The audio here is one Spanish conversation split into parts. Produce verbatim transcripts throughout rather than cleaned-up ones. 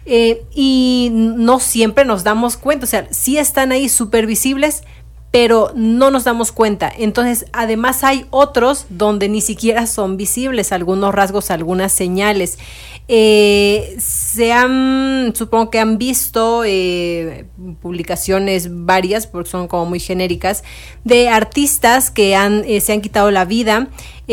eh, y no siempre nos damos cuenta, o sea, sí están ahí súper visibles, pero no nos damos cuenta. Entonces, además hay otros donde ni siquiera son visibles algunos rasgos, algunas señales. Eh, se han, supongo que han visto eh, publicaciones varias, porque son como muy genéricas, de artistas que han eh, se han quitado la vida.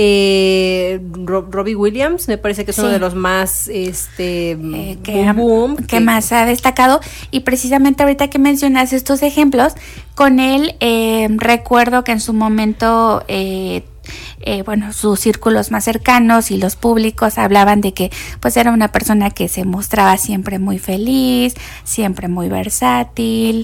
Eh, Ro- Robbie Williams, me parece que es sí. uno de los más este eh, que, boom, boom, que, que más ha destacado. Y precisamente ahorita que mencionas estos ejemplos, con él eh, recuerdo que en su momento eh, eh, bueno, sus círculos más cercanos y los públicos hablaban de que pues era una persona que se mostraba siempre muy feliz, siempre muy versátil,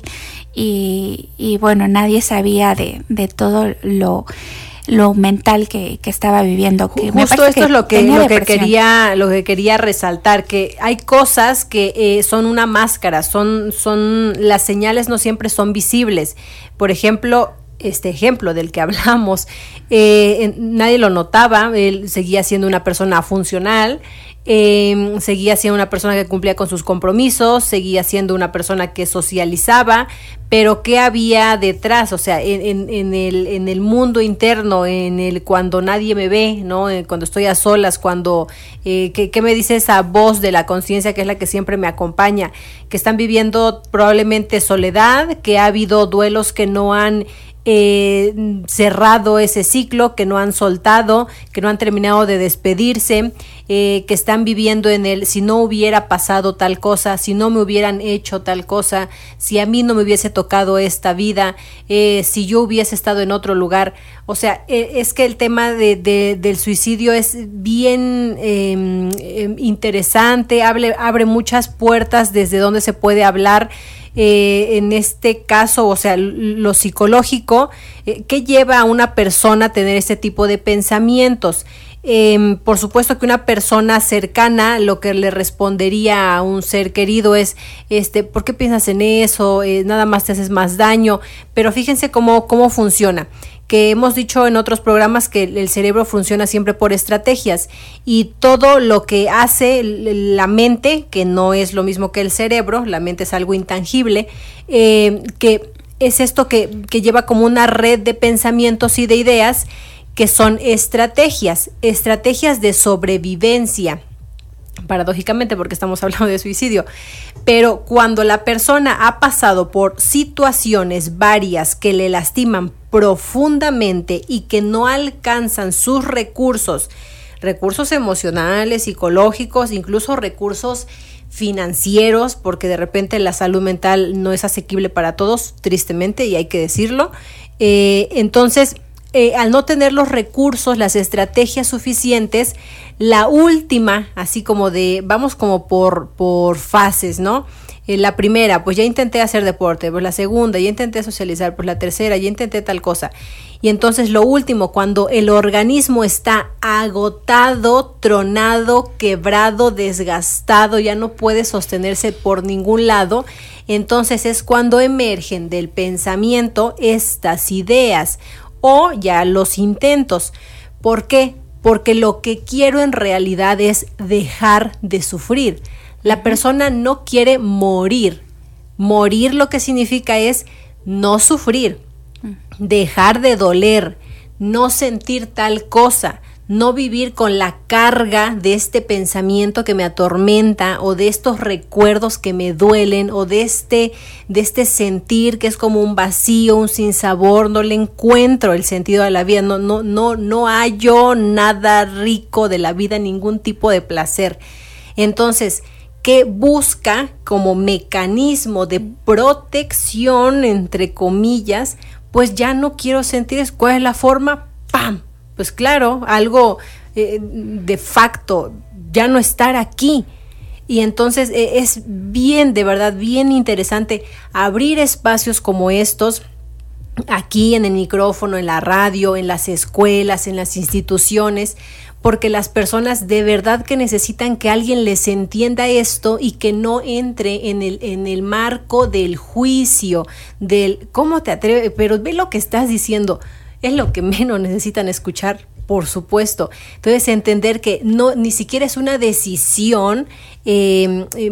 y, y bueno, nadie sabía de, de todo lo lo mental que, que estaba viviendo. Que Justo me esto que es lo que lo que quería lo que quería resaltar, que hay cosas que eh, son una máscara, son son las señales no siempre son visibles. Por ejemplo, este ejemplo del que hablamos, eh, nadie lo notaba, él seguía siendo una persona funcional. Eh, seguía siendo una persona que cumplía con sus compromisos, seguía siendo una persona que socializaba, pero ¿qué había detrás? O sea, en, en, en, el, en el mundo interno, en el cuando nadie me ve, ¿no? Cuando estoy a solas, cuando eh, ¿qué, qué me dice esa voz de la conciencia que es la que siempre me acompaña? Que están viviendo probablemente soledad, que ha habido duelos que no han Eh, cerrado ese ciclo, que no han soltado, que no han terminado de despedirse, eh, que están viviendo en el si no hubiera pasado tal cosa, si no me hubieran hecho tal cosa, si a mí no me hubiese tocado esta vida, eh, si yo hubiese estado en otro lugar. O sea, eh, es que el tema de, de, del suicidio es bien eh, eh, interesante, abre, abre muchas puertas desde donde se puede hablar. Eh, en este caso, o sea, lo psicológico, eh, ¿qué lleva a una persona a tener este tipo de pensamientos? Eh, por supuesto que una persona cercana lo que le respondería a un ser querido es, este, ¿por qué piensas en eso? Eh, nada más te haces más daño. Pero fíjense cómo, cómo funciona. Que hemos dicho en otros programas que el cerebro funciona siempre por estrategias, y todo lo que hace la mente, que no es lo mismo que el cerebro, la mente es algo intangible, eh, que es esto que, que lleva como una red de pensamientos y de ideas que son estrategias, estrategias de sobrevivencia. Paradójicamente, porque estamos hablando de suicidio, pero cuando la persona ha pasado por situaciones varias que le lastiman profundamente y que no alcanzan sus recursos, recursos emocionales, psicológicos, incluso recursos financieros, porque de repente la salud mental no es asequible para todos, tristemente, y hay que decirlo, eh, entonces Eh, al no tener los recursos, las estrategias suficientes, la última, así como de, vamos como por, por fases, ¿no? Eh, la primera, pues ya intenté hacer deporte, pues la segunda, ya intenté socializar, pues la tercera, ya intenté tal cosa. Y entonces lo último, cuando el organismo está agotado, tronado, quebrado, desgastado, ya no puede sostenerse por ningún lado, entonces es cuando emergen del pensamiento estas ideas, o ya los intentos. ¿Por qué? Porque lo que quiero en realidad es dejar de sufrir. La persona no quiere morir. Morir lo que significa es no sufrir, dejar de doler, no sentir tal cosa, no vivir con la carga de este pensamiento que me atormenta, o de estos recuerdos que me duelen, o de este, de este sentir que es como un vacío, un sinsabor. No le encuentro el sentido de la vida, no, no, no, no hallo nada rico de la vida, ningún tipo de placer. Entonces, ¿qué busca como mecanismo de protección, entre comillas? Pues ya no quiero sentir. ¿Cuál es la forma? ¡Pam! Pues claro, algo eh, de facto, ya no estar aquí. Y entonces eh, es bien, de verdad, bien interesante abrir espacios como estos, aquí en el micrófono, en la radio, en las escuelas, en las instituciones, porque las personas de verdad que necesitan que alguien les entienda esto y que no entre en el, en el marco del juicio, del ¿cómo te atreves? Pero ve lo que estás diciendo. Es lo que menos necesitan escuchar, por supuesto. Entonces, entender que no, ni siquiera es una decisión eh,